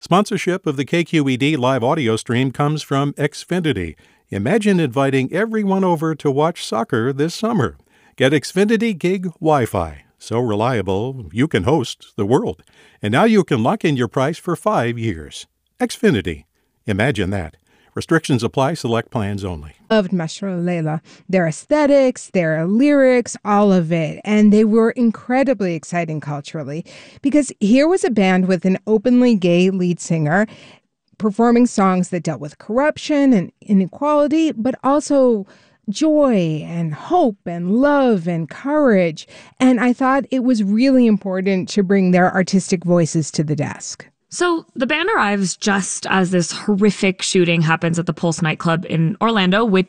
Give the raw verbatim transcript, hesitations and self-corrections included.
Sponsorship of the K Q E D live audio stream comes from Xfinity. Imagine inviting everyone over to watch soccer this summer. Get Xfinity Gig Wi-Fi. So reliable, you can host the world. And now you can lock in your price for five years. Xfinity. Imagine that. Restrictions apply. Select plans only. Loved Mashrou Leila. Their aesthetics, their lyrics, all of it. And they were incredibly exciting culturally because here was a band with an openly gay lead singer performing songs that dealt with corruption and inequality, but also joy and hope and love and courage. And I thought it was really important to bring their artistic voices to the desk. So the band arrives just as this horrific shooting happens at the Pulse nightclub in Orlando, which